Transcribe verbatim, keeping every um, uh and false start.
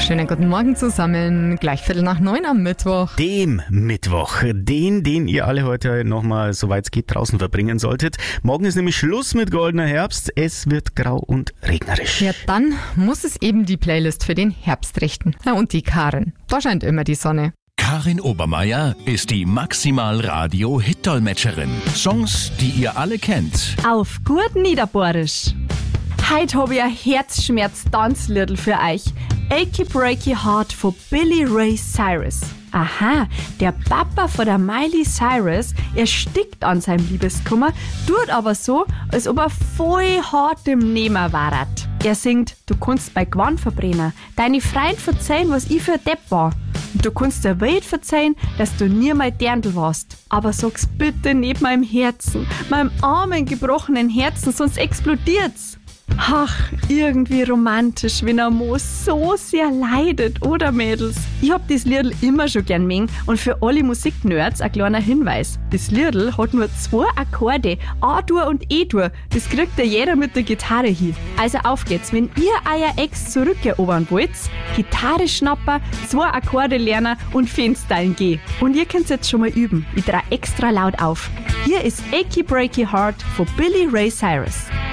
Schönen guten Morgen zusammen. Gleich Viertel nach neun am Mittwoch. Dem Mittwoch. Den, den ihr alle heute nochmal, soweit es geht, draußen verbringen solltet. Morgen ist nämlich Schluss mit goldener Herbst. Es wird grau und regnerisch. Ja, dann muss es eben die Playlist für den Herbst richten. Na und die Karin. Da scheint immer die Sonne. Karin Obermeier ist die Maximal-Radio-Hit-Dolmetscherin. Songs, die ihr alle kennt. Auf gut Niederbohrisch. Heute habe ich ein Herzschmerz-Tanzliedl für euch. Achy Breaky Heart von Billy Ray Cyrus. Aha, der Papa von der Miley Cyrus erstickt an seinem Liebeskummer, tut aber so, als ob er voll hart im Nehmer war. Er singt, du kannst bei Gwan verbrennen, deine Freund verzeihen, was ich für ein Depp war. Und du kannst der Welt verzeihen, dass du nie mal Dirndl warst. Aber sag's bitte nicht meinem Herzen, meinem armen, gebrochenen Herzen, sonst explodiert's. Ach, irgendwie romantisch, wenn ein Moos so sehr leidet, oder Mädels? Ich hab das Liedl immer schon gern mengen und für alle Musiknerds ein kleiner Hinweis. Das Liedl hat nur zwei Akkorde, A-Dur und E-Dur. Das kriegt ja jeder mit der Gitarre hin. Also auf geht's, wenn ihr euer Ex zurückerobern wollt, Gitarre schnappen, zwei Akkorde lernen und Fensteilen gehen. Und ihr könnt's jetzt schon mal üben. Ich trau extra laut auf. Hier ist Achy Breaky Heart von Billy Ray Cyrus.